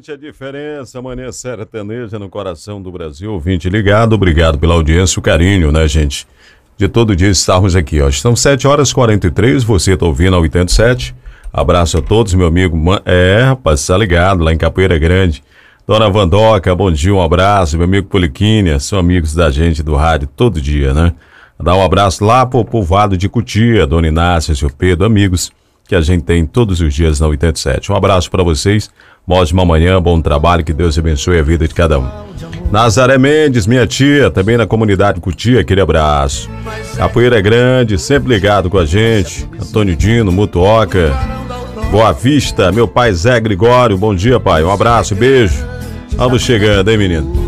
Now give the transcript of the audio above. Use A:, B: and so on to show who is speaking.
A: Sente a diferença, Manhã Sertaneja no coração do Brasil. Ouvinte ligado, obrigado pela audiência, o carinho, né, gente? De todo dia estarmos aqui, ó. Estão 7h43, você tá ouvindo a 87. Abraço a todos, meu amigo. Rapaz, tá ligado, lá em Capoeira Grande. Dona Vandoca, bom dia, um abraço. Meu amigo Poliquínia, são amigos da gente do rádio todo dia, né? Dá um abraço lá pro povoado de Cutia, Dona Inácia, seu Pedro, amigos que a gente tem todos os dias na 87. Um abraço para vocês, uma ótima manhã, bom trabalho, que Deus abençoe a vida de cada um. Nazaré Mendes, minha tia, também na comunidade Cutia, aquele abraço. Capoeira Grande, sempre ligado com a gente. Antônio Dino, Mutuoca, Boa Vista, meu pai Zé Gregório, bom dia, pai, um abraço, beijo. Vamos chegando, hein, menino?